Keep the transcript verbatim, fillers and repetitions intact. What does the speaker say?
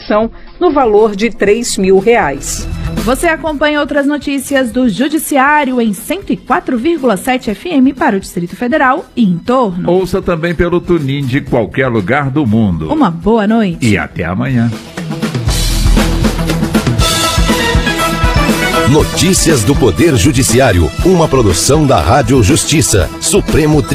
indenização no valor de três mil reais. Você acompanha outras notícias do Judiciário em cento e quatro vírgula sete F M para o Distrito Federal e em torno. Ouça também pelo TuneIn de qualquer lugar do mundo. Uma boa noite. E até amanhã. Notícias do Poder Judiciário, uma produção da Rádio Justiça, Supremo Tribunal.